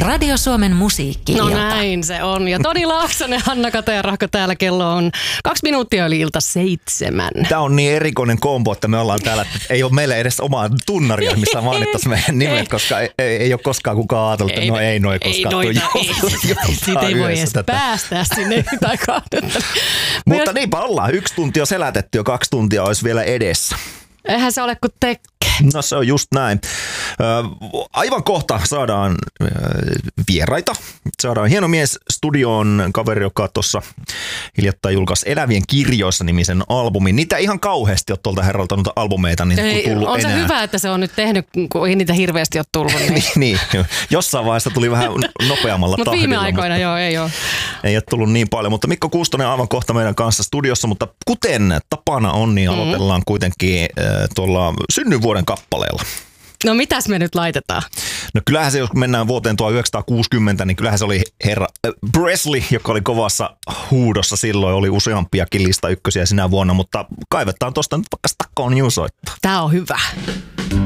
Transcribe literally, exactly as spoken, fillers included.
Radio Suomen musiikki-ilta. No näin se on. Ja Toni Laaksonen, Hanna Katajärahko täällä. Kello on kaksi minuuttia yli ilta seitsemän. Tämä on niin erikoinen kombo, että me ollaan täällä, että ei ole meille edes omaa tunnaria, missä mainittaisiin meidän nimet, koska ei, ei ole koskaan kukaan ajatellut, että no ei noi koskaan. Ei noita, ei. Siitä ei voi edes tätä. päästää sinne tai kahdetta. Mutta niinpä ollaan. Yksi tunti on selätetty ja kaksi tuntia olisi vielä edessä. Eihän se ole kuin tekke. No se on just näin. Aivan kohta saadaan vieraita. Saadaan hieno mies studioon, kaveri, joka tuossa hiljattain julkaisi Elävien kirjoissa -nimisen albumin. Niitä ihan kauheasti ole tuolta herralta noita albumeita niin ei, tullut on enää. Se hyvä, että se on nyt tehnyt, kun ei niitä hirveästi ole tullut. Niin, niin jossain vaiheessa tuli vähän nopeammalla Mut tahdilla. Viime aikoina mutta joo, ei ole. Ei ole tullut niin paljon, mutta Mikko Kuustonen aivan kohta meidän kanssa studiossa, mutta kuten tapana on, niin aloitellaan mm. kuitenkin äh, tuolla synnyinvuoden kappaleella. No mitäs me nyt laitetaan? No kyllähän se, jos mennään vuoteen tuhatyhdeksänsataakuusikymmentä, niin kyllähän se oli herra äh, Presley, joka oli kovassa huudossa silloin. Oli useampiakin lista ykkösiä sinä vuonna, mutta kaivetaan tuosta nyt vaikka Stack on You -soittaa. Tää on hyvä.